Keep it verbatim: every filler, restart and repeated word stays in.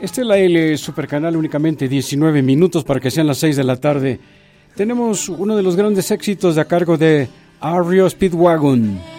Este es la L Supercanal, únicamente diecinueve minutos para que sean las seis de la tarde. Tenemos uno de los grandes éxitos a cargo de R E O Speedwagon.